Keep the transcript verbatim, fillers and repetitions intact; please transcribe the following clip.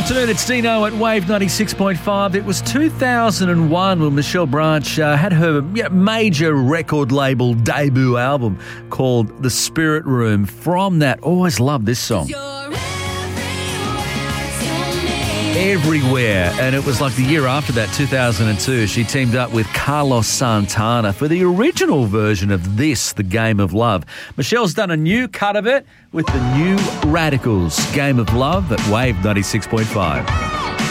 Afternoon, it's Dino at Wave ninety-six point five. It was two thousand one when Michelle Branch uh, had her yeah, major record label debut album called The Spirit Room. From that, always loved this song. Everywhere. And it was like the year after that, two thousand two, she teamed up with Carlos Santana for the original version of this, The Game of Love. Michelle's done a new cut of it with the New Radicals, Game of Love at Wave ninety-six point five.